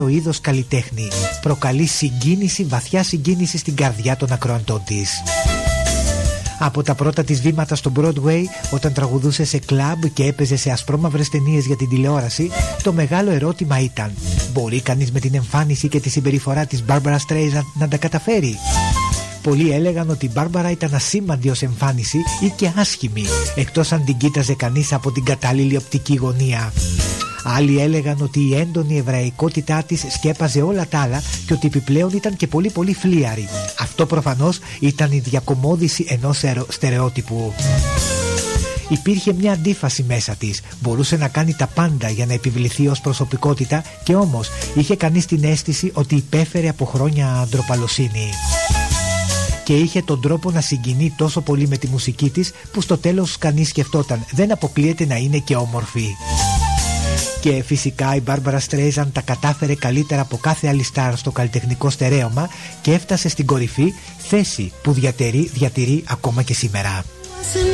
το είδος καλλιτέχνη. Προκαλεί συγκίνηση, βαθιά συγκίνηση στην καρδιά των ακροατών της. Από τα πρώτα της βήματα στο Broadway, όταν τραγουδούσε σε κλαμπ και έπαιζε σε ασπρόμαυρες ταινίες για την τηλεόραση, το μεγάλο ερώτημα ήταν: μπορεί κανείς με την εμφάνιση και τη συμπεριφορά της Barbra Streisand να τα καταφέρει? Πολλοί έλεγαν ότι η Μπάρμπαρα ήταν ασήμαντη ως εμφάνιση ή και άσχημη, εκτός αν την κοίταζε κανείς από την κατάλληλη οπτική γωνία. Άλλοι έλεγαν ότι η έντονη εβραϊκότητά της σκέπαζε όλα τα άλλα και ότι επιπλέον ήταν και πολύ πολύ φλίαρη. Αυτό προφανώς ήταν η διακομόδηση ενός στερεότυπου. Υπήρχε μια αντίφαση μέσα της. Μπορούσε να κάνει τα πάντα για να επιβληθεί ως προσωπικότητα και όμως είχε κανείς την αίσθηση ότι υπέφερε από χρόνια ντροπαλοσύνη. Και είχε τον τρόπο να συγκινεί τόσο πολύ με τη μουσική της που στο τέλος κανείς σκεφτόταν: δεν αποκλείεται να είναι και όμορφη. Και φυσικά η Barbra Streisand τα κατάφερε καλύτερα από κάθε άλλη στάρ στο καλλιτεχνικό στερέωμα και έφτασε στην κορυφή, θέση που διατηρεί ακόμα και σήμερα.